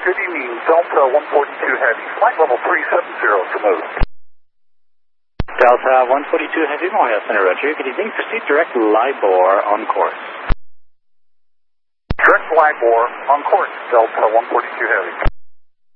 Good evening, Delta 142 Heavy, flight level 370 to move. Delta 142 Heavy, Montreal Center, Roger. Good evening, proceed direct LIBOR on course. Direct LIBOR on course, Delta 142 Heavy.